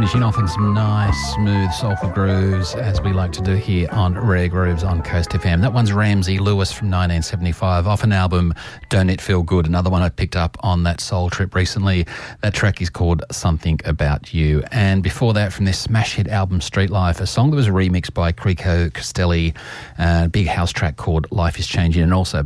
finishing off in some nice, smooth, soulful grooves, as we like to do here on Rare Grooves on Coast FM. That one's Ramsey Lewis from 1975, off an album, Don't It Feel Good, another one I picked up on that soul trip recently. That track is called Something About You. And before that, from their smash hit album Street Life, a song that was remixed by Crico Castelli, a big house track called Life is Changing, and also